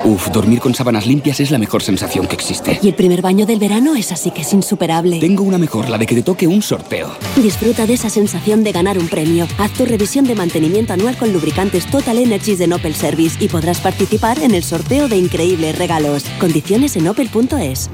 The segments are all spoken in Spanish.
Uf, dormir con sábanas limpias es la mejor sensación que existe. Y el primer baño del verano es así que es insuperable. Tengo una mejor, la de que te toque un sorteo. Disfruta de esa sensación de ganar un premio. Haz tu revisión de mantenimiento anual con lubricantes Total Energies de Opel Service y podrás participar en el sorteo de increíbles regalos. Condiciones en opel.es.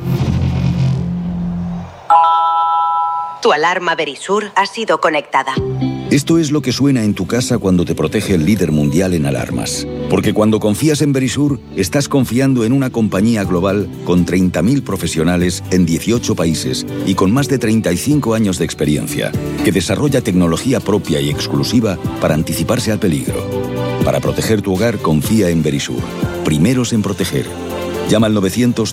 Tu alarma Verisur ha sido conectada. Esto es lo que suena en tu casa cuando te protege el líder mundial en alarmas. Porque cuando confías en Verisur, estás confiando en una compañía global con 30.000 profesionales en 18 países y con más de 35 años de experiencia, que desarrolla tecnología propia y exclusiva para anticiparse al peligro. Para proteger tu hogar, confía en Verisur. Primeros en proteger. Llama al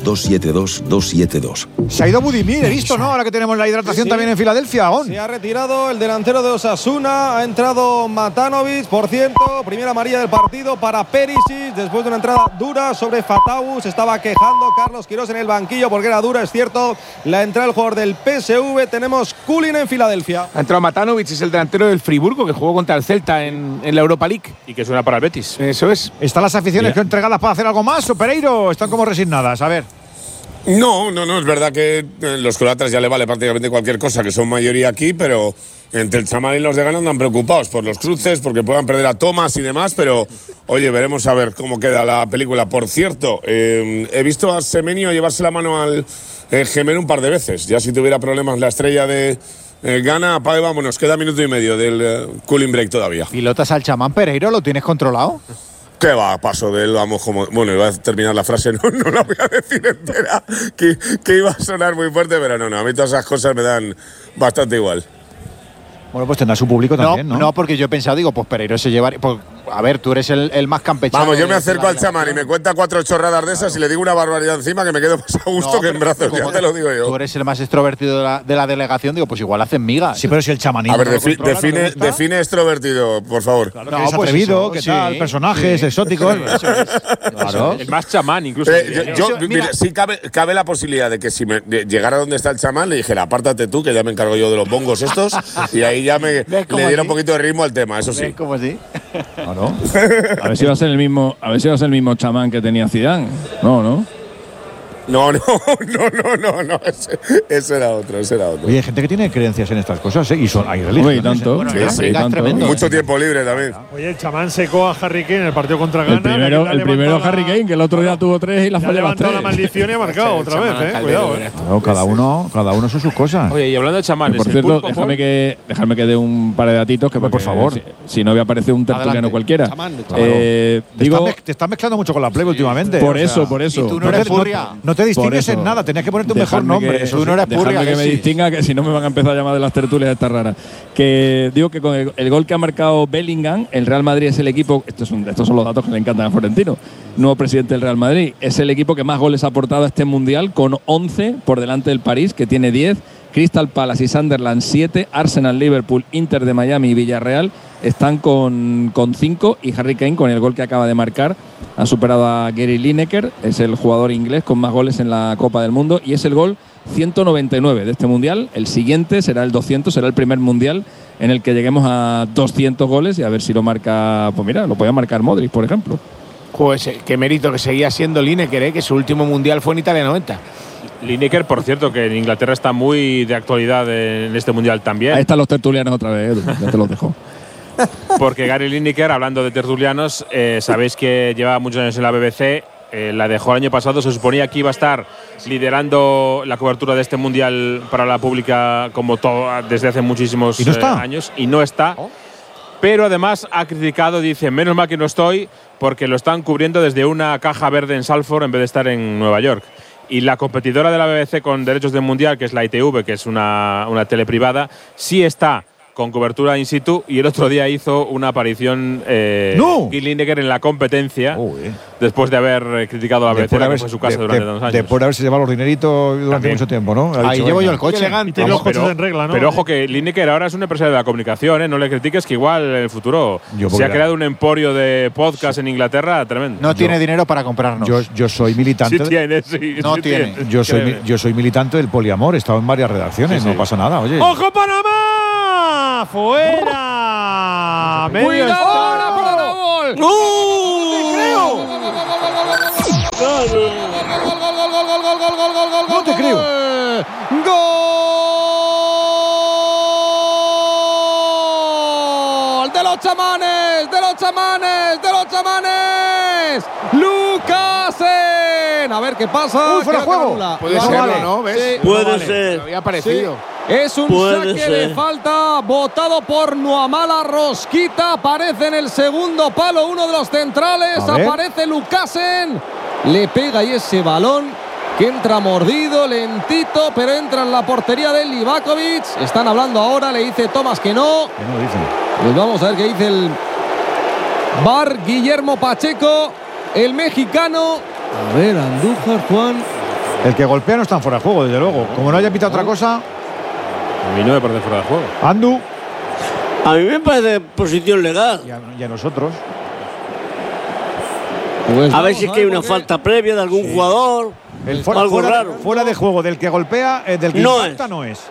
900-272-272. Se ha ido Budimir, he visto, ¿no? Ahora que tenemos la hidratación también en Filadelfia. Se ha retirado el delantero de Osasuna. Ha entrado Matanovic, por cierto. Primera amarilla del partido para Perisic. Después de una entrada dura sobre Fatawu. Se estaba quejando Carlos Quirós en el banquillo porque era dura, es cierto. La entrada del jugador del PSV. Tenemos Kulin en Filadelfia. Ha entrado Matanovic, es el delantero del Friburgo que jugó contra el Celta en la Europa League. Y que suena para el Betis. Eso es. ¿Están las aficiones que entregadas para hacer algo más? ¿O Pereiro? Están como resignadas, a ver. No, es verdad que los croatas ya le vale prácticamente cualquier cosa, que son mayoría aquí, pero entre el Chamán y los de Ghana andan preocupados por los cruces, porque puedan perder a Thomas y demás, pero oye, veremos a ver cómo queda la película. Por cierto, he visto a Semenyo llevarse la mano al gemelo un par de veces, ya si tuviera problemas la estrella de Ghana, vámonos, queda minuto y medio del cooling break todavía. ¿Pilotas al Chamán Pereiro? ¿Lo tienes controlado? ¿Qué va? Paso de él, vamos como... Bueno, iba a terminar la frase, no la voy a decir entera, que iba a sonar muy fuerte, pero no, a mí todas esas cosas me dan bastante igual. Bueno, pues tendrá su público también, ¿no? No, porque yo he pensado, pues Pereiro se lleva... a ver, tú eres el más campechano. Vamos, yo me acerco al chamán y me cuenta 4 chorradas de esas y le digo una barbaridad encima que me quedo más a gusto que en brazos, ya te lo digo yo. Tú eres el más extrovertido de la delegación, digo, pues igual hacen migas. Sí, pero si el chamanismo... A ver, define extrovertido, por favor. Claro, que es atrevido, ¿qué tal? Personajes exóticos. Claro. El más chamán, incluso. Mira, sí cabe la posibilidad de que si me llegara donde está el chamán le dijera, apártate tú, que ya me encargo yo de los bongos estos, y ahí ya le diera un poquito de ritmo al tema, eso sí. ¿Cómo así? ¿No? A ver si va a ser el mismo chamán que tenía Zidane. No. No, ese era otro. Oye, hay gente que tiene creencias en estas cosas, ¿eh? Y hay religiones. Uy, tanto. Bueno, sí, tanto. Mucho tiempo libre también. Oye, el chamán secó a Harry Kane en el partido contra Ghana. El primero Harry Kane, que el otro día tuvo 3 y la falló las 3. Ha levantado la maldición y ha marcado otra vez, cuidado, No, cada uno son sus cosas. Oye, y hablando de chamanes, por cierto, déjame que dé un par de datitos que por favor. Si no había aparecido un tertuliano cualquiera. Te estás mezclando mucho con la plebe últimamente. Por eso. Y tú no eres Purria. No te distingues en nada, tenías que ponerte un mejor nombre. Tú no eres Purria. Que me distinga, que si no me van a empezar a llamar de las tertulias estas raras. Que digo que con el gol que ha marcado Bellingham, el Real Madrid es el equipo, estos son los datos que le encantan a Florentino, nuevo presidente del Real Madrid, es el equipo que más goles ha aportado a este Mundial, con 11 por delante del París, que tiene 10, Crystal Palace y Sunderland 7, Arsenal, Liverpool, Inter de Miami y Villarreal están con 5, y Harry Kane, con el gol que acaba de marcar, ha superado a Gary Lineker, es el jugador inglés con más goles en la Copa del Mundo, y es el gol 199 de este Mundial. El siguiente será el 200, será el primer Mundial en el que lleguemos a 200 goles, y a ver si lo marca, pues mira, lo podía marcar Modric, por ejemplo. Pues qué mérito que seguía siendo Lineker, que su último Mundial fue en Italia 90. Lineker, por cierto, que en Inglaterra está muy de actualidad en este Mundial también. Ahí están los tertulianos otra vez, Edu, ya te los dejo. Porque Gary Lineker, hablando de tertulianos, sabéis que lleva muchos años en la BBC, la dejó el año pasado, se suponía que iba a estar liderando la cobertura de este Mundial para la pública como desde hace muchísimos años, y no está. Pero además ha criticado, dice, menos mal que no estoy, porque lo están cubriendo desde una caja verde en Salford en vez de estar en Nueva York. Y la competidora de la BBC con derechos del Mundial, que es la ITV, que es una tele privada, sí está con cobertura in situ, y el otro día hizo una aparición Lineker en la competencia, después de haber criticado a la BBC, que fue su casa durante 2 años. Después de haberse llevado los dineritos durante mucho tiempo, ¿no? Ahí llevo yo el coche. Elegante, los coches en regla, ¿no? Pero ojo que Lineker ahora es un empresario de la comunicación, no le critiques, que igual en el futuro se ha creado un emporio de podcast en Inglaterra tremendo. No tiene dinero para comprarnos. Yo soy militante. Sí tiene, sí. No tiene. Yo soy militante del poliamor, he estado en varias redacciones, no pasa nada, oye. ¡Ojo, Panamá! ¡Fuera! ¡Cuidado ahora para el gol! No te creo. ¡Gol! ¡De los chamanes! ¡De los chamanes! ¡De los chamanes! ¡Lucasen! A ver qué pasa. ¡Uy, fuera de juego! Puede serlo, ¿no? ¿Ves? Sí. Puede ser. Me había parecido. Sí. Es un Puede saque de ser. falta votado por Nuamala Rosquita. Aparece en el segundo palo uno de los centrales. A ver. Aparece Lucasen. Le pega ahí ese balón que entra mordido, lentito, pero entra en la portería de Livakovic. Están hablando ahora, le dice Tomás que no. Que no lo dicen. Pues vamos a ver qué dice el VAR. Guillermo Pacheco, el mexicano. A ver, Andújar, Juan. El que golpea no está fuera de juego, desde luego. Como no haya pitado otra cosa. A mí no me parece fuera de juego. Andu. A mí me parece posición legal. Y a nosotros. Pues A ver si es que hay una falta previa de algún jugador. Fuera, algo raro. Fuera de juego del que golpea, del que No impacta no es.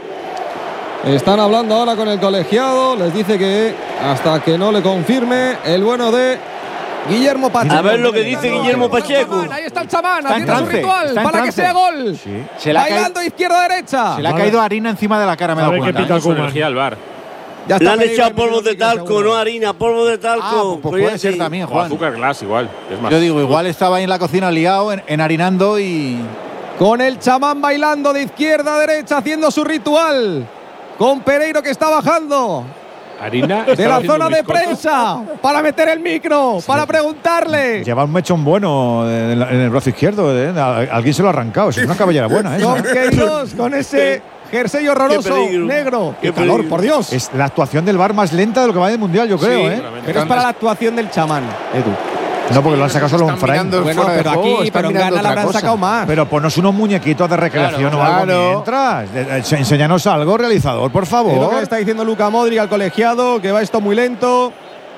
Están hablando ahora con el colegiado. Les dice que hasta que no le confirme el bueno de Guillermo Pacheco. A ver lo que dice Guillermo Pacheco. Ahí está el chamán Está en haciendo su trance, ritual está en para que trance. sea gol. Sí. Se le ha Bailando izquierda-derecha. Se le ha caído harina encima de la cara, me he dado cuenta. Su energía al bar. Ya Le han Pereira echado en polvo minuto de talco, seguro. no harina, polvo de talco. Pues puede ser también, O Juan. azúcar glass igual. Es más. Yo digo, igual estaba ahí en la cocina liado, enharinando y… Con el chamán bailando de izquierda a derecha, haciendo su ritual. Con Pereiro que está bajando Harina. de estaba la haciendo zona un de bizcocho. prensa para meter el micro, para preguntarle. Lleva un mechón bueno en el brazo izquierdo. Alguien se lo ha arrancado. Es una cabellera buena. Con Queiroz, con ese jersey horroroso, Qué peligro. negro. Qué Qué calor, peligro. por Dios. Es la actuación del VAR más lenta de lo que va del Mundial, yo creo. Pero es para la actuación del chamán, Edu. No, porque lo han sacado solo un Están frame. mirando Bueno, fuera de pero juego, aquí, están pero en mirando Ghana la otra habrán cosa. sacado más. Pero ponos unos muñequitos de recreación Claro, o algo claro. mientras. Enséñanos algo, realizador, por Es lo que favor. le está diciendo Luka Modric al colegiado, que va esto muy lento.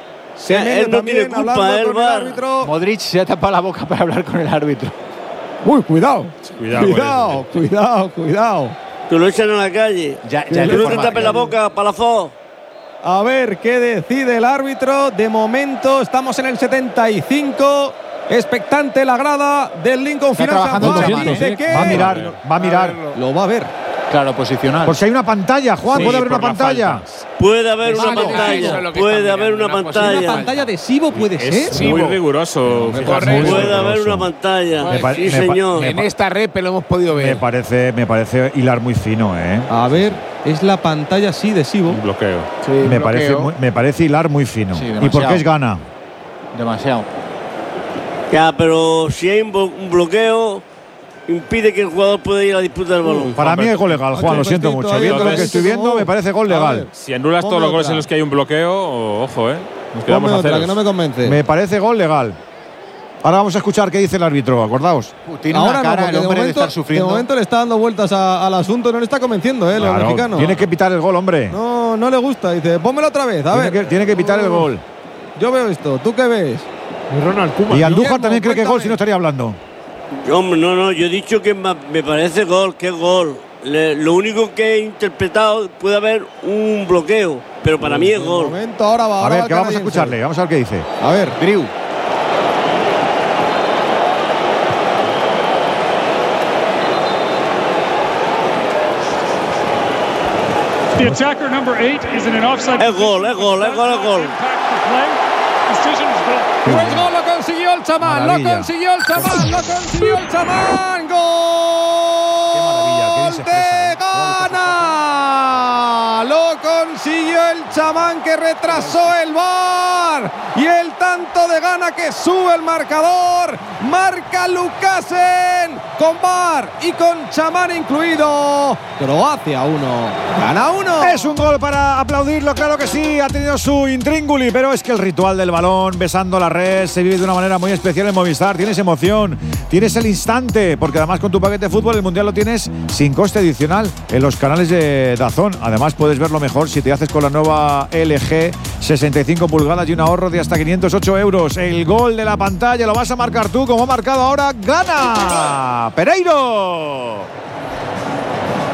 Él no tiene culpa, hablando él con el va. árbitro. Modric se ha tapado la boca para hablar con el árbitro. Uy, cuidado. Cuidado, Cuidado, cuidado, cuidado. Que lo echan a la calle. Ya Que no te tapes la boca, Palafó. A ver qué decide el árbitro. De momento estamos en el 75. Expectante la grada del Lincoln Está Financial trabajando el Park. chamán, Dice ¿eh? que Va a mirar. lo va a ver. Claro, posicional. Por si hay una pantalla, Juan, Sí, puede haber por una la pantalla. falta. Puede haber una Vale, eso pantalla. es lo que Puede está haber mirando, una una pantalla. Una pantalla de Sibo puede ser. Es muy riguroso. Fijarse. correcto. Puede haber una pantalla. Sí, señor. En esta rep lo hemos podido Me ver. parece hilar muy fino, ¿eh? A ver, es la pantalla sí de Sibo. Un bloqueo. Sí, Me parece hilar muy fino. Sí, ¿Y por demasiado. qué es gana? Demasiado. Ya, pero si hay un bloqueo, impide que el jugador pueda ir a disputar el balón. Para mí es gol legal, Juan, lo siento mucho. Viendo lo que estoy viendo, me parece gol legal. Si anulas Ponme todos los goles otra. en los que hay un bloqueo, ojo, nos quedamos Ponme a otra, ceros. que no me convence. Me parece gol legal. Ahora vamos a escuchar qué dice el árbitro, acordaos. Tiene Ahora una no, cara porque el hombre de momento, estar sufriendo. de momento le está dando vueltas al asunto y no le está convenciendo, lo Claro, mexicano. tiene que pitar el gol, hombre. No, no le gusta. Dice, pónmelo otra vez. A ver. Tiene que pitar el gol. Yo veo esto. ¿Tú qué ves? Y Andújar Guillermo, también cree que es gol, cuéntame. si no estaría hablando. Hombre, no, yo he dicho que me parece gol, que es gol. Lo único que he interpretado, puede haber un bloqueo, pero para mí es De gol. momento, ahora va. A ahora ver, va que el vamos a canadiense. escucharle, vamos a ver qué dice. A ver. Drew. The attacker number 8 is in an offside. Es gol, es gol, es gol, es gol. Impact the play. Decision is goal. Pues gol, lo consiguió el chamán. Maravilla. Lo consiguió el chamán. Lo consiguió el chamán. Qué maravilla, qué Gol bien se expresa, de Ghana. Lo consiguió el chamán que retrasó el VAR. Y el tanto de Ghana que sube el marcador. Marca Lucasen con VAR y con chamán incluido. Croacia 1, Ghana 1. Es un gol para aplaudirlo, claro que sí, ha tenido su intrínguli, pero es que el ritual del balón besando la red se vive de una manera muy especial en Movistar. Tienes emoción, tienes el instante, porque además con tu paquete de fútbol el Mundial lo tienes sin coste adicional en los canales de DAZN. Además puedes verlo mejor si te haces con la nueva LG 65 pulgadas y un ahorro de hasta 508 euros. El gol de la pantalla lo vas a marcar tú, como ha marcado ahora Ghana. Pereiro.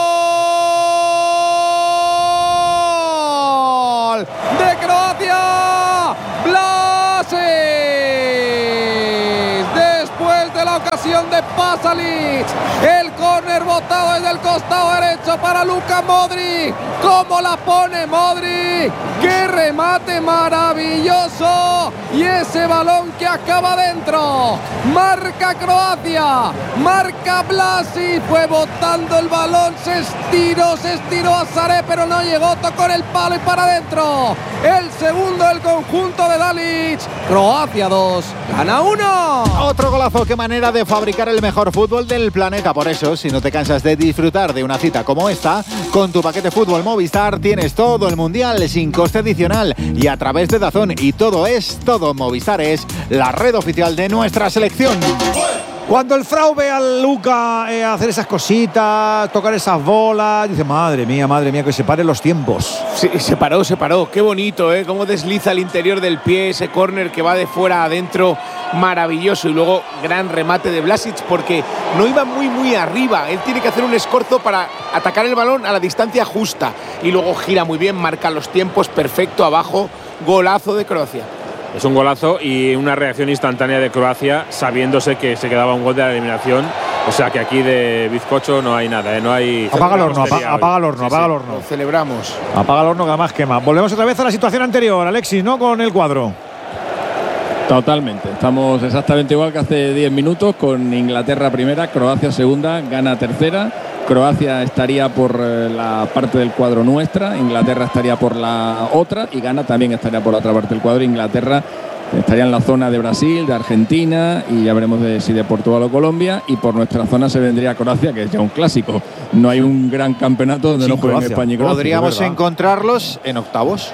ocasión de Pasalic. El córner botado desde el costado derecho para Luka Modric. ¿Cómo la pone Modric? ¡Qué remate maravilloso! Y ese balón que acaba dentro. Marca Croacia. Marca Vlasic. Fue botando el balón. Se estiró a Saré, pero no llegó. Tocó en el palo y para adentro. El segundo del conjunto de Dalic. Croacia 2, gana 1. Otro golazo, qué manera de fabricar el mejor fútbol del planeta. Por eso, si no te cansas de disfrutar de una cita como esta, con tu paquete fútbol Movistar tienes todo el mundial sin coste adicional y a través de DAZN. Y todo Movistar es la red oficial de nuestra selección. Cuando el Frau ve al Luka hacer esas cositas, tocar esas bolas, dice, madre mía, que se paren los tiempos. Sí, se paró. Qué bonito, ¿eh? Cómo desliza el interior del pie, ese córner que va de fuera a adentro, maravilloso. Y luego, gran remate de Vlasic, porque no iba muy arriba. Él tiene que hacer un escorzo para atacar el balón a la distancia justa. Y luego gira muy bien, marca los tiempos, perfecto, abajo, golazo de Croacia. Es un golazo y una reacción instantánea de Croacia, sabiéndose que se quedaba un gol de la eliminación. O sea que aquí de bizcocho no hay nada, ¿eh? No hay. Apaga el horno. Lo celebramos. Apaga el horno que además quema. Volvemos otra vez a la situación anterior, Alexis, ¿no? Con el cuadro. Totalmente. Estamos exactamente igual que hace 10 minutos, con Inglaterra primera, Croacia segunda, Ghana tercera. Croacia estaría por la parte del cuadro nuestra, Inglaterra estaría por la otra y Ghana también estaría por la otra parte del cuadro. Inglaterra estaría en la zona de Brasil, de Argentina y ya veremos si de Portugal o Colombia, y por nuestra zona se vendría Croacia, que es ya un clásico. No hay un gran campeonato donde no jueguen España y Croacia. Podríamos encontrarlos en octavos.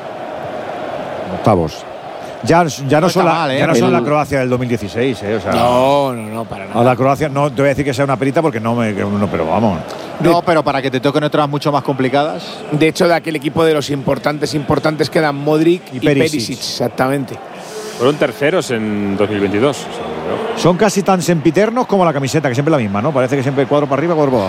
Ya no son la Croacia del 2016, o sea, no, para nada. A la Croacia no te voy a decir que sea una perita porque pero vamos. No, pero para que te toquen otras mucho más complicadas. De hecho, de aquel equipo de los importantes quedan Modric y Perisic, exactamente. Fueron terceros en 2022. Son casi tan sempiternos como la camiseta, que siempre es la misma, ¿no? Parece que siempre cuadro para arriba, cuadro para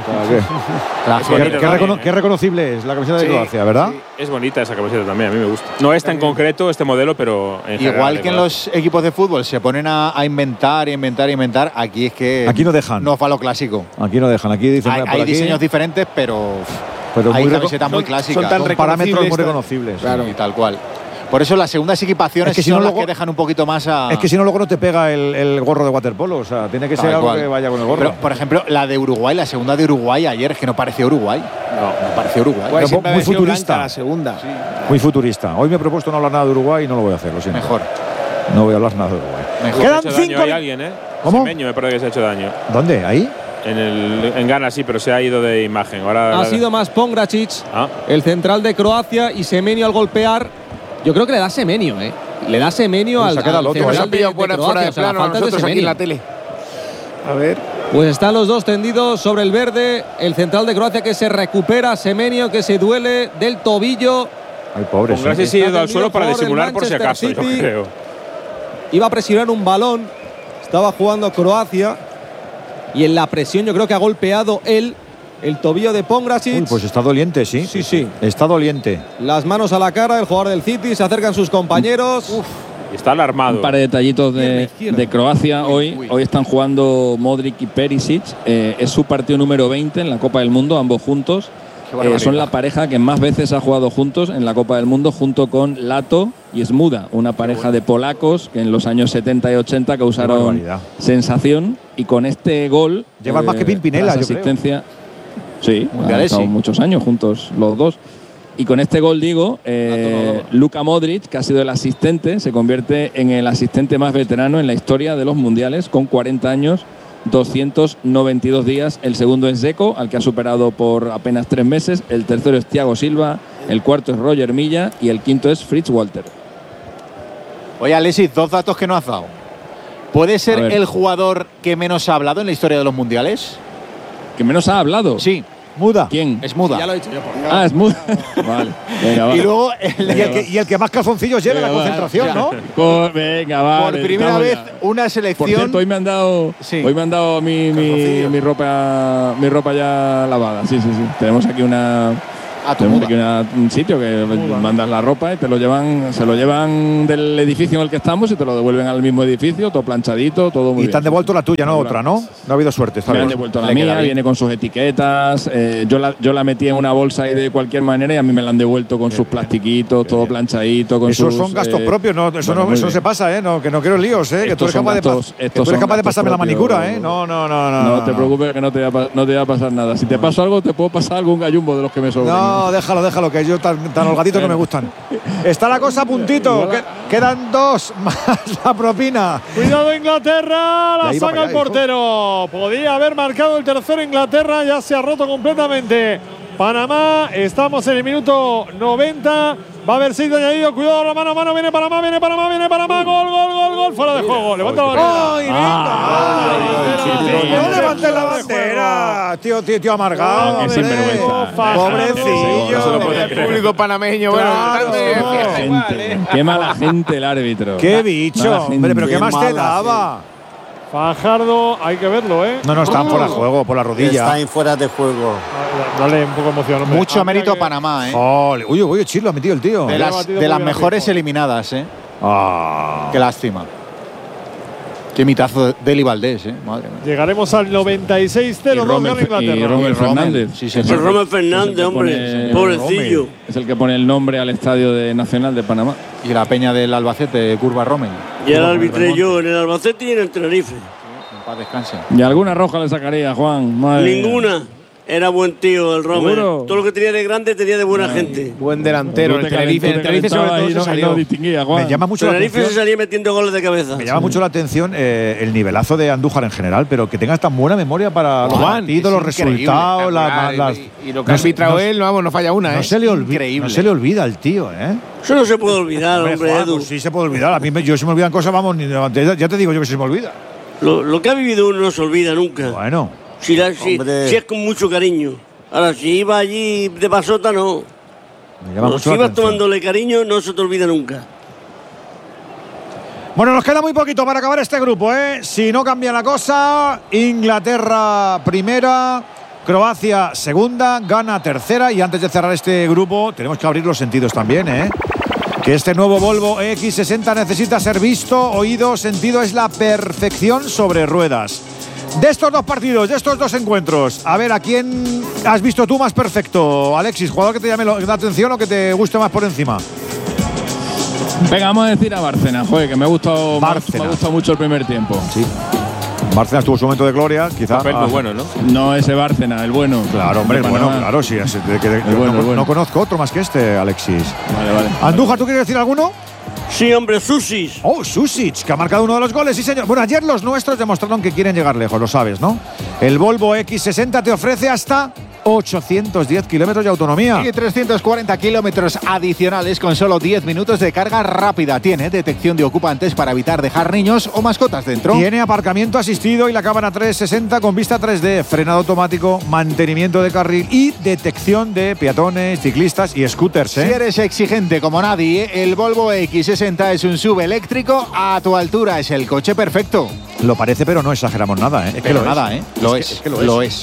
abajo. Qué reconocible es la camiseta de Croacia, ¿verdad? Sí. Es bonita esa camiseta también, a mí me gusta. No esta en concreto, este modelo, pero en igual general, que en los equipos de fútbol se ponen a inventar, aquí es que aquí no dejan. No va lo clásico. Aquí no dejan, aquí dicen hay diseños diferentes, pero hay camisetas muy clásicas. Son parámetros muy reconocibles. Claro, y tal cual. Por eso las segundas equipaciones son las que dejan un poquito más a… Es que si no, luego no te pega el gorro de waterpolo. O sea, tiene que ser algo que vaya con el gorro. Pero, por ejemplo, la de Uruguay, la segunda de Uruguay ayer, es que no parecía Uruguay. No parecía Uruguay. Muy futurista. La segunda. Sí. Muy futurista. Hoy me he propuesto no hablar nada de Uruguay y no lo voy a hacer, lo siento. Mejor. No voy a hablar nada de Uruguay. Mejor. Quedan 5. Hay alguien, ¿eh? ¿Cómo? Semenyo me parece que se ha hecho daño. ¿Dónde? ¿Ahí? En Ghana sí, pero se ha ido de imagen. Ahora ha sido más Pongracic, el central de Croacia, y Semenyo al golpear. Yo creo que le da Semenyo, ¿eh? Le da Semenyo al central de Croacia. Fuera de plano, a nosotros aquí en la tele. A ver. Pues están los dos tendidos sobre el verde. El central de Croacia que se recupera, Semenyo que se duele del tobillo. Ay, pobre. Gracias, sí, ha ido al suelo para disimular por si acaso, yo creo. Iba a presionar un balón. Estaba jugando Croacia. Y en la presión yo creo que ha golpeado él el tobillo de Pongracic. Pues está doliente, sí. Sí. Está doliente. Las manos a la cara, el jugador del City, se acercan sus compañeros. Está alarmado. Un par de detallitos de Croacia. Hoy están jugando Modric y Perisic. Es su partido número 20 en la Copa del Mundo, ambos juntos. Son la pareja que más veces ha jugado juntos en la Copa del Mundo, junto con Lato y Smuda, una pareja de polacos que en los años 70 y 80 causaron sensación. Y con este gol… Llevan más que Pimpinela, yo asistencia, creo. Sí, han estado muchos años juntos los dos. Y con este gol, Luka Modric, que ha sido el asistente, se convierte en el asistente más veterano en la historia de los mundiales, con 40 años, 292 días. El segundo es Dzeko, al que ha superado por apenas 3 meses. El tercero es Thiago Silva, el cuarto es Roger Milla y el quinto es Fritz Walter. Oye, Alexis, 2 datos que no has dado. ¿Puede ser el jugador que menos ha hablado en la historia de los mundiales? ¿Que menos ha hablado? Sí. Muda. ¿Quién? Es Muda. Ya lo he dicho yo. Es Muda. Vale. Venga, va. Y luego el que más calzoncillos lleva en la concentración, ¿no? Venga, va. Por primera vez una selección. Por cierto, hoy me han dado mi ropa ya lavada. Sí. Tenemos aquí una A tu tenemos aquí un sitio que mandas la ropa y te lo llevan, se lo llevan del edificio en el que estamos y te lo devuelven al mismo edificio, todo planchadito, todo muy bien. Y te han devuelto la tuya, no otra, ¿no? No ha habido suerte. Me han devuelto la mía, viene con sus etiquetas. Yo la metí en una bolsa y de cualquier manera y a mí me la han devuelto con sus plastiquito, todo planchadito. Con esos sus, son gastos propios, no, eso bueno, no se pasa, no, que no quiero líos, que tú eres capaz de pasarme la manicura, No. No te preocupes que no te va a pasar nada. Si te paso algo, te puedo pasar algún gallumbo de los que me sobran. No, déjalo, que yo tan holgaditos no me gustan. Está la cosa a puntito, quedan 2 más la propina. Cuidado Inglaterra, la saca el portero. Podía haber marcado el tercero Inglaterra, ya se ha roto completamente. Panamá, estamos en el minuto 90. Va a haber 6 de añadido. Cuidado, la mano. Viene Panamá. Gol. Fuera de juego. Levanta la bandera. No levantes la bandera. Tío amargado. Qué sinvergüenza. Pobrecillo. El público panameño. Qué mala gente el árbitro. Qué bicho. Hombre, pero qué más te daba. Fajardo, hay que verlo, No, están fuera de juego, por la rodilla. Están fuera de juego. Dale un poco emoción, hombre. Mucho mérito a Panamá, Uy, chilo ha metido el tío. De las mejores eliminadas, Qué lástima. Qué mitazo de Eli Valdés, madre mía. Llegaremos al 96-0 gana Inglaterra. Y Rommel Fernández. Sí, Rommel Fernández, hombre. Pobrecillo. Es el que pone el nombre al Estadio Nacional de Panamá. Y la peña del Albacete, Curva Rommel. Y el arbitré yo en el Albacete y en el Tenerife. En paz descanse. Y alguna roja le sacaría, Juan. Madre Ninguna. Era buen tío el Rommel. Todo lo que tenía de grande tenía de buena gente. Buen delantero. El Tenerife sobre todo se salió. Me llama mucho la atención. Se salía metiendo goles de cabeza. Me llama mucho la atención el nivelazo de Andújar en general, pero que tengas tan buena memoria para los partidos, los resultados, y lo que ha arbitrado él, no falla una. No se le olvida al tío, Eso no se puede olvidar, hombre, Edu. Pues sí se puede olvidar. A mí yo se me olvidan cosas, ya te digo yo que se me olvida. Lo que ha vivido uno no se olvida nunca. Bueno. Si es con mucho cariño. Ahora, si iba allí de pasota, no. Si ibas tomándole cariño, no se te olvida nunca. Bueno, nos queda muy poquito para acabar este grupo, Si no cambia la cosa, Inglaterra primera, Croacia segunda, Ghana tercera. Y antes de cerrar este grupo, tenemos que abrir los sentidos también, Que este nuevo Volvo EX60 necesita ser visto, oído, sentido. Es la perfección sobre ruedas. De estos 2 partidos, de estos 2 encuentros, a ver, ¿a quién has visto tú más perfecto, Alexis? ¿Jugador que te llame la atención o que te guste más por encima? Venga, vamos a decir a Bárcenas, que me ha gustado mucho el primer tiempo. Sí. Bárcenas tuvo su momento de gloria, quizá. Muy bueno, ¿no? No ese Bárcenas, el bueno. Claro, hombre, el bueno, claro, sí. No conozco otro más que este, Alexis. Vale. Andújar, ¿tú quieres decir alguno? Sí, hombre, Susic. Susic, que ha marcado uno de los goles, sí, señor. Bueno, ayer los nuestros demostraron que quieren llegar lejos, lo sabes, ¿no? El Volvo X60 te ofrece hasta 810 kilómetros de autonomía. Y 340 kilómetros adicionales con solo 10 minutos de carga rápida. Tiene detección de ocupantes para evitar dejar niños o mascotas dentro. Tiene aparcamiento asistido y la cámara 360 con vista 3D, frenado automático, mantenimiento de carril y detección de peatones, ciclistas y scooters. Si eres exigente como nadie, el Volvo X60 es un SUV eléctrico a tu altura. Es el coche perfecto. Lo parece, pero no exageramos nada, Es que lo es.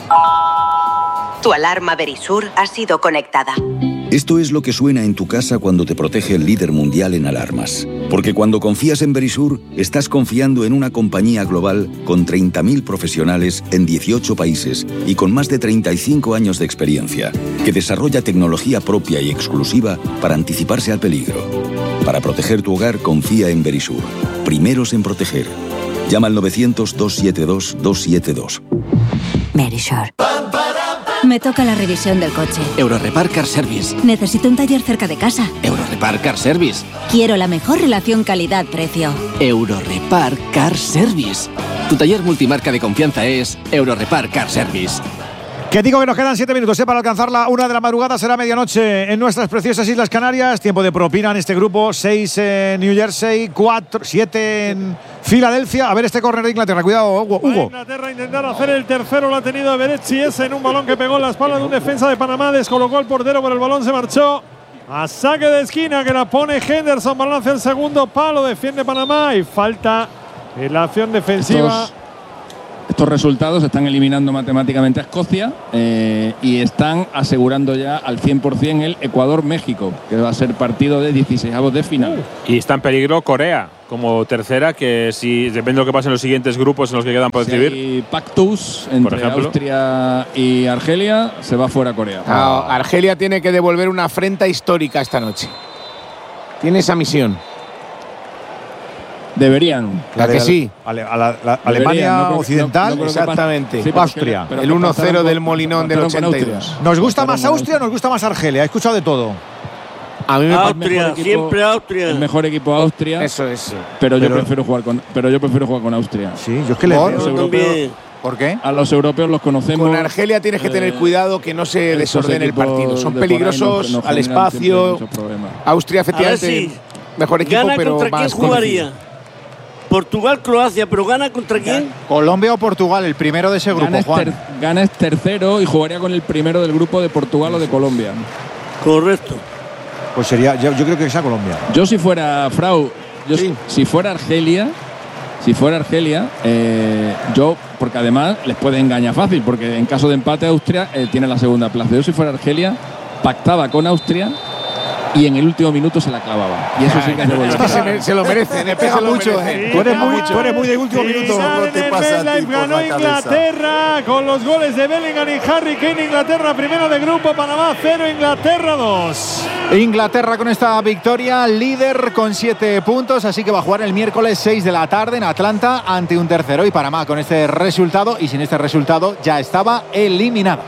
Tu alarma Verisur ha sido conectada. Esto es lo que suena en tu casa cuando te protege el líder mundial en alarmas. Porque cuando confías en Verisur, estás confiando en una compañía global con 30.000 profesionales en 18 países y con más de 35 años de experiencia, que desarrolla tecnología propia y exclusiva para anticiparse al peligro. Para proteger tu hogar, confía en Verisur. Primeros en proteger. Llama al 900-272-272. Verisur. Me toca la revisión del coche. Eurorepar Car Service. Necesito un taller cerca de casa. Eurorepar Car Service. Quiero la mejor relación calidad-precio. Eurorepar Car Service. Tu taller multimarca de confianza es Eurorepar Car Service. Que digo que nos quedan 7 minutos para alcanzar la 1 de la madrugada. Será medianoche en nuestras preciosas Islas Canarias. Tiempo de propina en este grupo. 6 en New Jersey, 7 en Filadelfia. A ver este córner de Inglaterra. Cuidado, Hugo. Inglaterra a intentar hacer el tercero. Lo ha tenido Berechi ese en un balón que pegó en la espalda de un defensa de Panamá. Descolocó al portero, pero el balón se marchó a saque de esquina que la pone Henderson. Balón hacia el segundo palo. Defiende Panamá y falta en la acción defensiva. estos resultados están eliminando matemáticamente a Escocia y están asegurando ya al 100% el Ecuador-México, que va a ser partido de 16avos de final. Y está en peligro Corea como tercera, que si depende de lo que pase en los siguientes grupos en los que quedan por decidir. Si pactus entre Austria y Argelia, se va fuera Corea. Argelia tiene que devolver una afrenta histórica esta noche. Tiene esa misión. Deberían. La que sí. Alemania Occidental. Exactamente. Sí, Austria. El 1-0 del Molinón del 82. ¿Nos gusta más Austria o nos gusta más Argelia? He escuchado de todo. A mí me Austria, siempre Austria. El mejor equipo Austria. Eso es. Pero yo prefiero jugar con Austria. Sí, yo es que le veo. ¿Por qué? A los europeos los conocemos. Con Argelia tienes que tener cuidado que no se desordene el partido. Son peligrosos al espacio. Austria, efectivamente, mejor equipo, pero ¿Contra quién jugaría? Portugal-Croacia, pero ¿gana contra quién? Colombia o Portugal, el primero de ese grupo, Juan. Gana es tercero y jugaría con el primero del grupo de Portugal o de Colombia. Correcto. Pues sería, yo creo que sea Colombia. Yo si fuera si fuera Argelia, yo, porque además les puede engañar fácil, porque en caso de empate Austria tiene la segunda plaza. Yo si fuera Argelia, pactaba con Austria y en el último minuto se la clavaba. Y eso sí que se lo merece, le pega mucho. Tú eres muy de último minuto. Ganó Inglaterra con los goles de Bellingham y Harry Kane. Inglaterra primero de grupo, Panamá 0, Inglaterra 2. Inglaterra con esta victoria, líder con 7 puntos, así que va a jugar el miércoles 6 de la tarde en Atlanta ante un tercero, y Panamá con este resultado y sin este resultado ya estaba eliminada.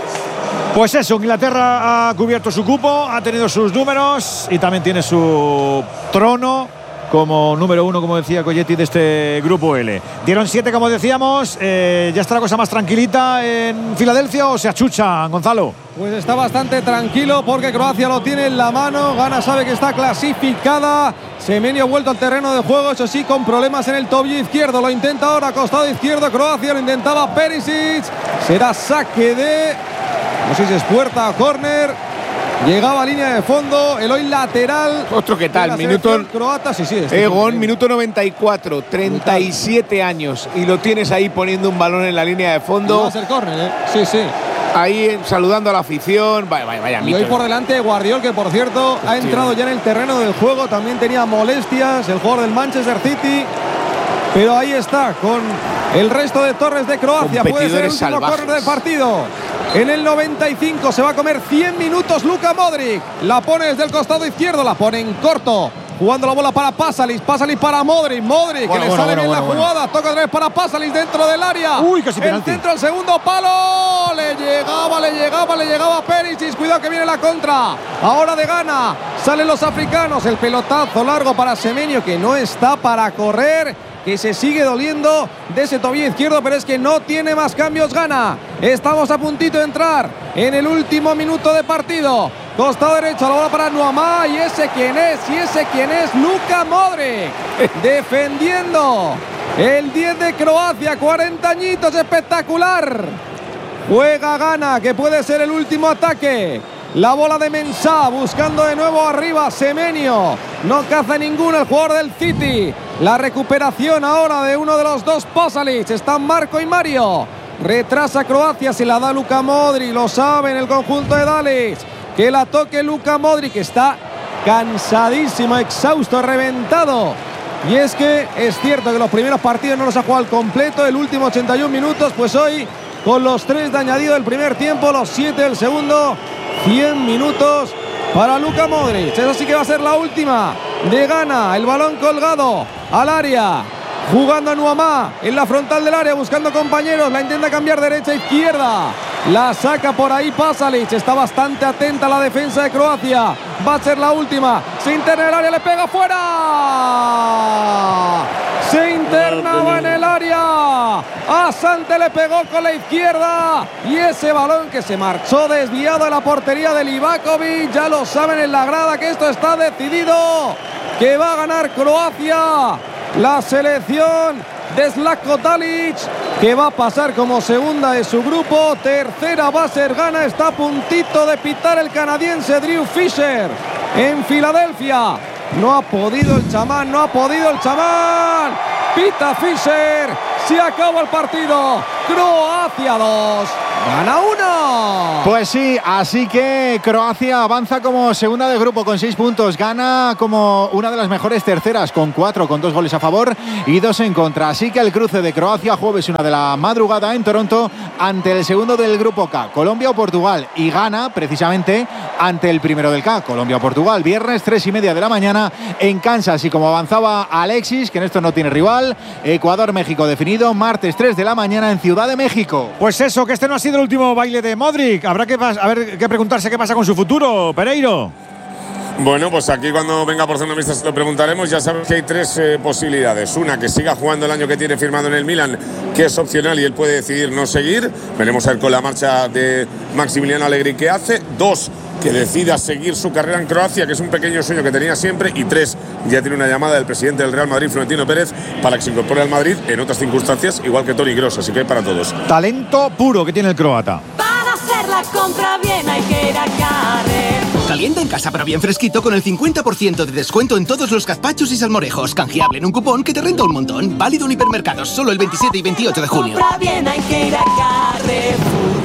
Pues eso, Inglaterra ha cubierto su cupo, ha tenido sus números y también tiene su trono como número 1, como decía Colletti, de este grupo L. Dieron 7, como decíamos. ¿Ya está la cosa más tranquilita en Filadelfia o se achuchan, Gonzalo? Pues está bastante tranquilo porque Croacia lo tiene en la mano. Ghana sabe que está clasificada. Semenyo ha vuelto al terreno de juego, eso sí, con problemas en el tobillo izquierdo. Lo intenta ahora, costado izquierdo Croacia, lo intentaba Perisic. Será saque de... no sé si es puerta o córner. Llegaba a línea de fondo, el hoy lateral. Otro que tal, minuto croata, sí. Egon, minuto 94, 37 años. Y lo tienes ahí poniendo un balón en la línea de fondo. Va a ser córner, Sí. Ahí saludando a la afición. Vaya y hoy por delante Guardiol, que por cierto ha entrado ya en el terreno del juego. También tenía molestias el jugador del Manchester City. Pero ahí está, con el resto de torres de Croacia. Puede ser el último córner del partido. En el 95 se va a comer 100 minutos Luka Modric. La pone desde el costado izquierdo, la pone en corto. Jugando la bola para Pasalic para Modric. Que le sale bien la jugada. Toca otra vez para Pasalic dentro del área. Uy, casi penalti. El centro al segundo palo. Le llegaba Perisic. Cuidado que viene la contra. Ahora de Ghana. Salen los africanos. El pelotazo largo para Semenyo, que no está para correr, que se sigue doliendo de ese tobillo izquierdo, pero es que no tiene más cambios Ghana. Estamos a puntito de entrar en el último minuto de partido. Costado derecho, la bola para Nuamá. ¿Y ese quién es? Luka Modric. Defendiendo el 10 de Croacia. 40 añitos, espectacular. Juega Ghana, que puede ser el último ataque. La bola de Mensah, buscando de nuevo arriba Semenyo. No caza ninguno el jugador del City. La recuperación ahora de uno de los dos Pasalic. Están Marco y Mario. Retrasa Croacia, se la da Luka Modric. Lo sabe en el conjunto de Dalic. Que la toque Luka Modric, que está cansadísimo, exhausto, reventado. Y es que es cierto que los primeros partidos no los ha jugado al completo. El último 81 minutos, pues hoy con los 3 de añadido del primer tiempo, los 7 del segundo. 100 minutos para Luka Modric. Esa sí que va a ser la última de Ghana. El balón colgado al área. Jugando a Nuamá en la frontal del área, buscando compañeros. La intenta cambiar derecha a izquierda. La saca por ahí Pasalic. Está bastante atenta a la defensa de Croacia. Va a ser la última. Se interna en el área, le pega fuera. Se internaba en el área. Asante le pegó con la izquierda. Y ese balón que se marchó desviado de la portería de Livakovic. Ya lo saben en la grada que esto está decidido. Que va a ganar Croacia. La selección de Zlatko Dalic, que va a pasar como segunda de su grupo. Tercera va a ser Ghana. Está a puntito de pitar el canadiense Drew Fisher en Filadelfia. No ha podido el chamán. Pita Fisher. Se acabó el partido. Croacia 2, Ghana 1. Pues sí, así que Croacia avanza como segunda de grupo con 6 puntos. Ghana como una de las mejores terceras con 4, con 2 goles a favor y 2 en contra. Así que el cruce de Croacia jueves 1 de la madrugada en Toronto ante el segundo del grupo K, Colombia o Portugal, y Ghana precisamente ante el primero del K, Colombia o Portugal. Viernes 3:30 de la mañana en Kansas, y como avanzaba Alexis, que en esto no tiene rival, Ecuador-México definido martes 3 de la mañana en Ciudad de México. Pues eso, que este no ha sido el último baile de Modric. Habrá que preguntarse qué pasa con su futuro, Pereiro. Bueno, pues aquí cuando venga por zona mixta se lo preguntaremos. Ya sabes que hay 3 posibilidades. Una, que siga jugando el año que tiene firmado en el Milan, que es opcional y él puede decidir no seguir. Veremos a ver con la marcha de Maximiliano Allegri qué hace. 2, que decida seguir su carrera en Croacia, que es un pequeño sueño que tenía siempre. Y 3, ya tiene una llamada del presidente del Real Madrid, Florentino Pérez, para que se incorpore al Madrid en otras circunstancias, igual que Toni Kroos, así que hay para todos. Talento puro que tiene el croata. Para hacer la compra bien hay que ir a Carrefour. Calienta en casa pero bien fresquito con el 50% de descuento en todos los gazpachos y salmorejos. Canjeable en un cupón que te renta un montón. Válido en hipermercados solo el 27 y 28 de junio. Compra bien hay que ir a Carrefour.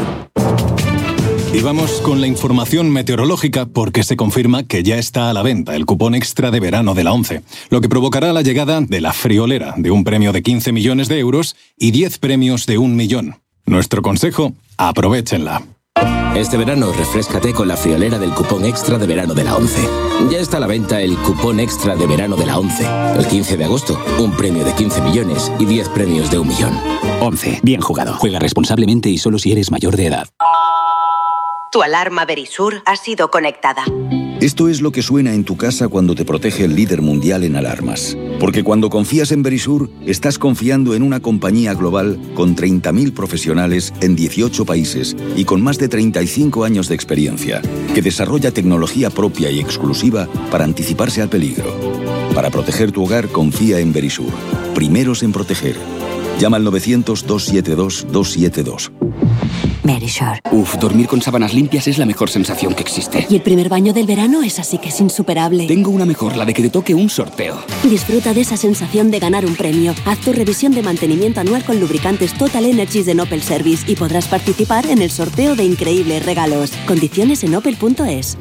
Y vamos con la información meteorológica porque se confirma que ya está a la venta el cupón extra de verano de la ONCE, lo que provocará la llegada de la friolera de un premio de 15 millones de euros y 10 premios de 1 millón. Nuestro consejo, aprovéchenla. Este verano refréscate con la friolera del cupón extra de verano de la ONCE. Ya está a la venta el cupón extra de verano de la ONCE. El 15 de agosto, un premio de 15 millones y 10 premios de 1 millón. ONCE, bien jugado. Juega responsablemente y solo si eres mayor de edad. Tu alarma Verisur ha sido conectada. Esto es lo que suena en tu casa cuando te protege el líder mundial en alarmas. Porque cuando confías en Verisur, estás confiando en una compañía global con 30.000 profesionales en 18 países y con más de 35 años de experiencia, que desarrolla tecnología propia y exclusiva para anticiparse al peligro. Para proteger tu hogar, confía en Verisur. Primeros en proteger. Llama al 900-272-272. Verisur. Dormir con sábanas limpias es la mejor sensación que existe. Y el primer baño del verano es así que es insuperable. Tengo una mejor, la de que te toque un sorteo. Disfruta de esa sensación de ganar un premio. Haz tu revisión de mantenimiento anual con lubricantes Total Energies de Opel Service y podrás participar en el sorteo de increíbles regalos. Condiciones en opel.es.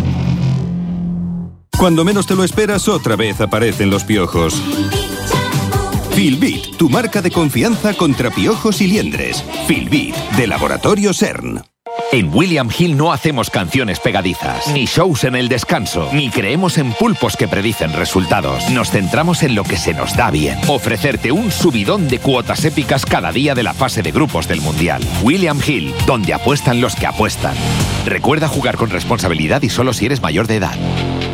Cuando menos te lo esperas, otra vez aparecen los piojos. Filbit, tu marca de confianza contra piojos y liendres. Filbit, de Laboratorio CERN. En William Hill no hacemos canciones pegadizas, ni shows en el descanso, ni creemos en pulpos que predicen resultados. Nos centramos en lo que se nos da bien. Ofrecerte un subidón de cuotas épicas cada día de la fase de grupos del Mundial. William Hill, donde apuestan los que apuestan. Recuerda jugar con responsabilidad y solo si eres mayor de edad.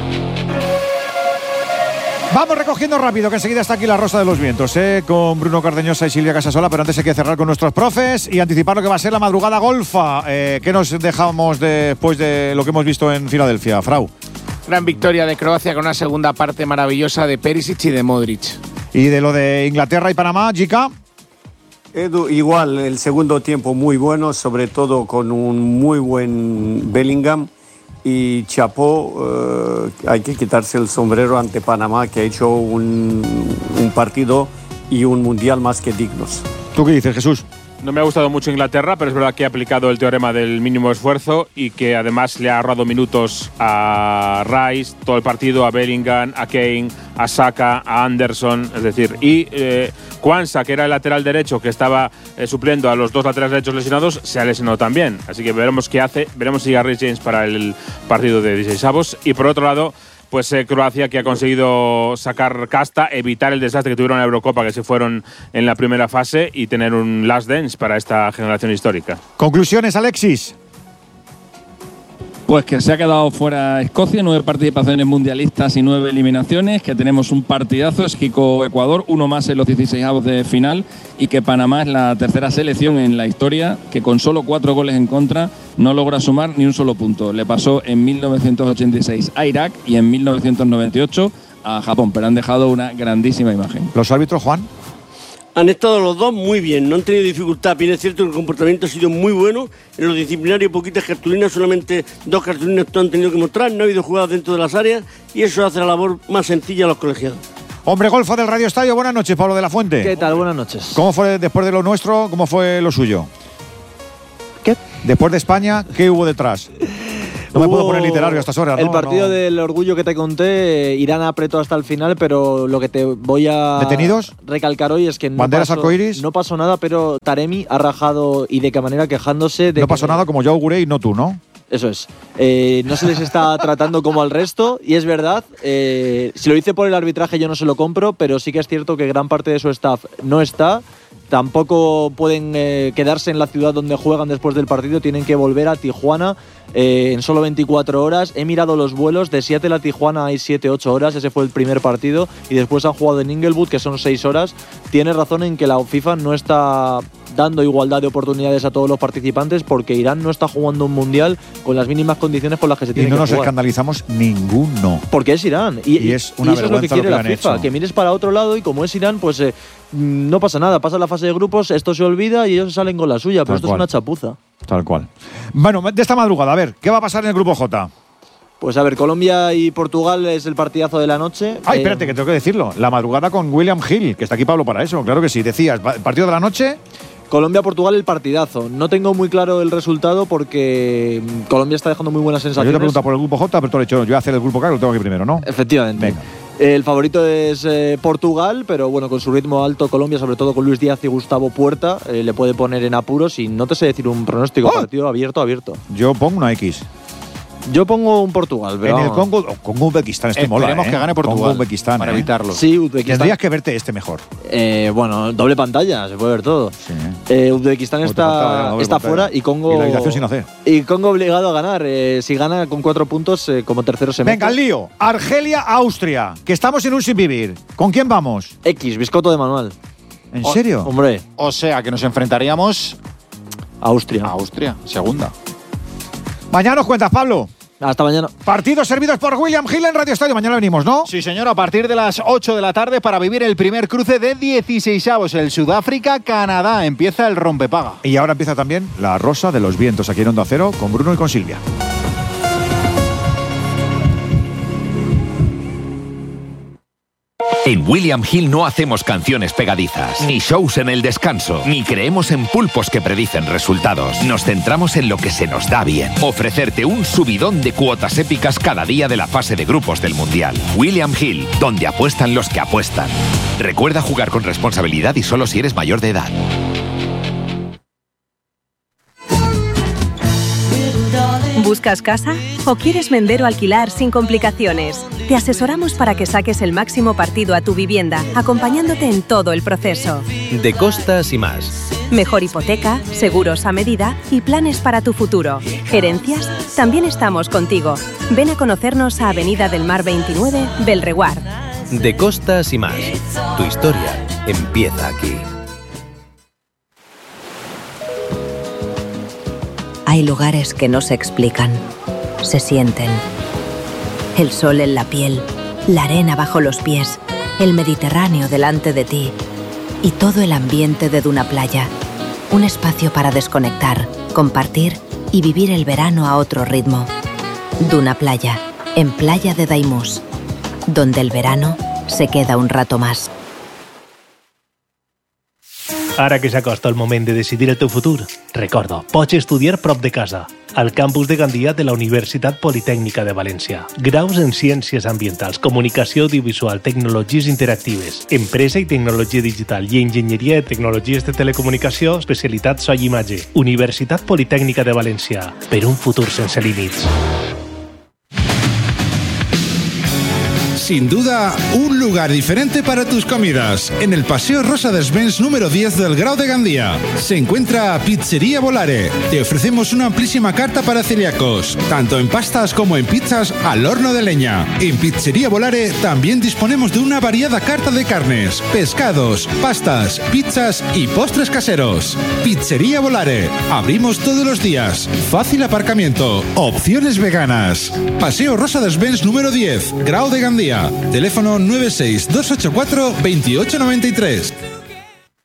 Vamos recogiendo rápido, que enseguida está aquí la Rosa de los Vientos, con Bruno Cardeñosa y Silvia Casasola, pero antes hay que cerrar con nuestros profes y anticipar lo que va a ser la madrugada golfa. ¿Qué nos dejamos después de lo que hemos visto en Filadelfia, Frau? Gran victoria de Croacia con una segunda parte maravillosa de Perisic y de Modric. ¿Y de lo de Inglaterra y Panamá, Jica? Edu, igual, el segundo tiempo muy bueno, sobre todo con un muy buen Bellingham. Y chapó, hay que quitarse el sombrero ante Panamá, que ha hecho un partido y un mundial más que dignos. ¿Tú qué dices, Jesús? No me ha gustado mucho Inglaterra, pero es verdad que ha aplicado el teorema del mínimo esfuerzo y que además le ha ahorrado minutos a Rice, todo el partido, a Bellingham, a Kane, a Saka, a Anderson, es decir, y Kwanza, que era el lateral derecho que estaba supliendo a los dos laterales derechos lesionados, se ha lesionado también. Así que veremos qué hace, veremos si llega Reece James para el partido de 16avos. Y por otro lado, pues Croacia, que ha conseguido sacar casta, evitar el desastre que tuvieron en la Eurocopa, que se fueron en la primera fase, y tener un last dance para esta generación histórica. Conclusiones, Alexis. Pues que se ha quedado fuera Escocia, 9 participaciones mundialistas y 9 eliminaciones, que tenemos un partidazo, México-Ecuador, uno más en los 16avos de final, y que Panamá es la tercera selección en la historia que con solo 4 goles en contra no logra sumar ni un solo punto. Le pasó en 1986 a Irak y en 1998 a Japón, pero han dejado una grandísima imagen. ¿Los árbitros, Juan? Han estado los dos muy bien, no han tenido dificultad. Bien es cierto que el comportamiento ha sido muy bueno. En los disciplinarios, poquitas cartulinas, solamente 2 cartulinas han tenido que mostrar. No ha habido jugadas dentro de las áreas y eso hace la labor más sencilla a los colegiados. Hombre Golfo del Radio Estadio, buenas noches, Pablo de la Fuente. ¿Qué tal? Buenas noches. ¿Cómo fue después de lo nuestro? ¿Cómo fue lo suyo? ¿Qué? Después de España, ¿qué hubo detrás? No me puedo poner literario a estas horas. El partido del orgullo que te conté, Irán apretó hasta el final, pero lo que te voy a ¿Detenidos? recalcar hoy es que ¿Banderas arcoiris? No pasó nada, pero Taremi ha rajado y de qué manera quejándose de no pasó nada, como yo auguré y no tú, ¿no? Eso es. No se les está tratando como al resto, y es verdad. Si lo dice por el arbitraje yo no se lo compro, pero sí que es cierto que gran parte de su staff no está. Tampoco pueden quedarse en la ciudad donde juegan después del partido, tienen que volver a Tijuana en solo 24 horas. He mirado los vuelos, de Seattle a Tijuana hay 7-8 horas, ese fue el primer partido, y después han jugado en Inglewood, que son 6 horas. Tiene razón en que la FIFA no está dando igualdad de oportunidades a todos los participantes, porque Irán no está jugando un mundial con las mínimas condiciones por las que se tiene que jugar. Y no nos escandalizamos ninguno. Porque es Irán. Y es una eso es lo que quiere la FIFA, hecho. que mires para otro lado, y como es Irán, pues no pasa nada. Pasa la fase de grupos, esto se olvida y ellos salen con la suya, pero esto es una chapuza. Tal cual. Bueno, de esta madrugada, a ver, ¿qué va a pasar en el grupo J? Pues a ver, Colombia y Portugal es el partidazo de la noche. Ay, espérate, que tengo que decirlo. La madrugada con William Hill, que está aquí Pablo para eso. Claro que sí. Decías, partido de la noche. Colombia-Portugal, el partidazo. No tengo muy claro el resultado porque Colombia está dejando muy buenas sensaciones. Yo te pregunto por el grupo J, pero tú lo he hecho. Yo voy a hacer el grupo K, que lo tengo aquí primero, ¿no? Efectivamente. Venga. El favorito es Portugal, pero bueno, con su ritmo alto Colombia, sobre todo con Luis Díaz y Gustavo Puerta, le puede poner en apuros, y no te sé decir un pronóstico. Partido abierto. Yo pongo una X. Yo pongo un Portugal, pero en el Congo, Uzbekistán, mola. Esperemos que gane Portugal, Congo, Uzbekistán, para evitarlo. Sí, Uzbekistán. Tendrías que verte mejor. Bueno, doble pantalla, se puede ver todo. Sí. Uzbekistán está fuera, y Congo. Y la habitación sin hacer. Y Congo obligado a ganar. Si gana con 4 puntos, como tercero se mete. Venga, el lío. Argelia-Austria, que estamos en un sin vivir. ¿Con quién vamos? X, Biscotto de manual. ¿En serio? Hombre. O sea, que nos enfrentaríamos a Austria. Segunda. Mañana nos cuentas, Pablo. Hasta mañana. Partidos servidos por William Hill en Radio Estadio. Mañana venimos, ¿no? Sí, señor, a partir de las 8 de la tarde para vivir el primer cruce de 16avos. El Sudáfrica-Canadá. Empieza el rompepaga. Y ahora empieza también la Rosa de los Vientos aquí en Onda Cero con Bruno y con Silvia. En William Hill no hacemos canciones pegadizas, ni shows en el descanso, ni creemos en pulpos que predicen resultados. Nos centramos en lo que se nos da bien. Ofrecerte un subidón de cuotas épicas cada día de la fase de grupos del Mundial. William Hill, donde apuestan los que apuestan. Recuerda jugar con responsabilidad y solo si eres mayor de edad. ¿Buscas casa? ¿O quieres vender o alquilar sin complicaciones? Te asesoramos para que saques el máximo partido a tu vivienda, acompañándote en todo el proceso. De Costas y más. Mejor hipoteca, seguros a medida y planes para tu futuro. ¿Herencias? También estamos contigo. Ven a conocernos a Avenida del Mar 29, Belreguard. De Costas y más. Tu historia empieza aquí. Hay lugares que no se explican, se sienten. El sol en la piel, la arena bajo los pies, el Mediterráneo delante de ti y todo el ambiente de Duna Playa. Un espacio para desconectar, compartir y vivir el verano a otro ritmo. Duna Playa, en Playa de Daimús, donde el verano se queda un rato más. Ara que s'acosta el moment de decidir el teu futur, recorda, pots estudiar prop de casa, al campus de Gandia de la Universitat Politècnica de València. Graus en Ciències Ambientals, Comunicació Audiovisual, Tecnologies Interactives, Empresa i Tecnologia Digital i Enginyeria de Tecnologies de Telecomunicació, especialitat so i imatge. Universitat Politècnica de València, per un futur sense límits. Sin duda, un lugar diferente para tus comidas. En el Paseo Rosa Desvens número 10 del Grau de Gandía se encuentra Pizzería Volare. Te ofrecemos una amplísima carta para celíacos, tanto en pastas como en pizzas al horno de leña. En Pizzería Volare también disponemos de una variada carta de carnes, pescados, pastas, pizzas y postres caseros. Pizzería Volare. Abrimos todos los días. Fácil aparcamiento. Opciones veganas. Paseo Rosa Desvens número 10, Grau de Gandía. Teléfono 96 284 2893.